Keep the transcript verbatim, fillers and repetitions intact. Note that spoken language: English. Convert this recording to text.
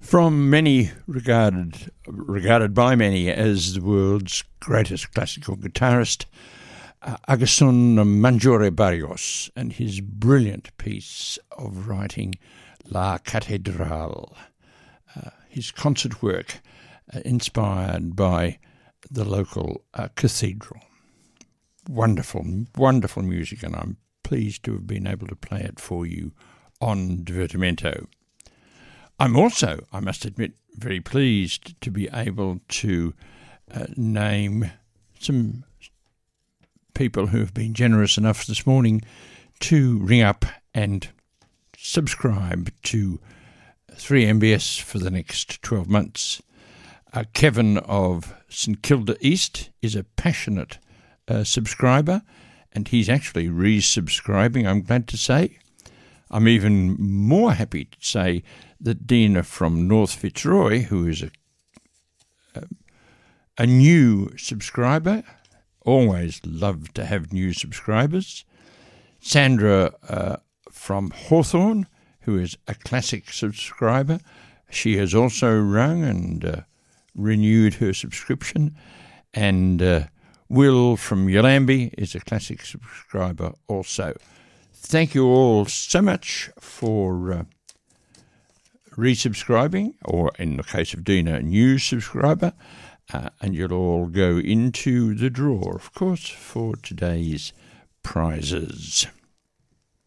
From many regarded regarded by many as the world's greatest classical guitarist, uh, Agustin Manjore Barrios and his brilliant piece of writing La Cathédrale, uh, his concert work uh, inspired by the local uh, cathedral. Wonderful, wonderful music, and I'm pleased to have been able to play it for you on Divertimento. I'm also, I must admit, very pleased to be able to uh, name some people who have been generous enough this morning to ring up and subscribe to three M B S for the next twelve months. Uh, Kevin of St Kilda East is a passionate uh, subscriber, and he's actually resubscribing, I'm glad to say. I'm even more happy to say that Dina from North Fitzroy, who is a, a, a new subscriber, always love to have new subscribers. Sandra uh, from Hawthorne, who is a classic subscriber, she has also rung and uh, renewed her subscription. And uh, Will from Yallambee is a classic subscriber also. Thank you all so much for uh, resubscribing, or in the case of Dina, a new subscriber, uh, and you'll all go into the draw, of course, for today's prizes.